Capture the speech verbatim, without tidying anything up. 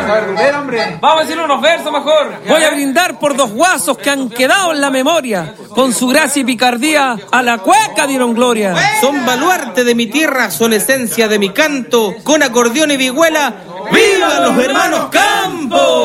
Vamos a decir unos versos mejor. Voy a brindar por dos guasos que han quedado en la memoria. Con su gracia y picardía a la cueca dieron gloria. Son baluarte de mi tierra, son esencia de mi canto. Con acordeón y vihuela, ¡viva los hermanos Campos!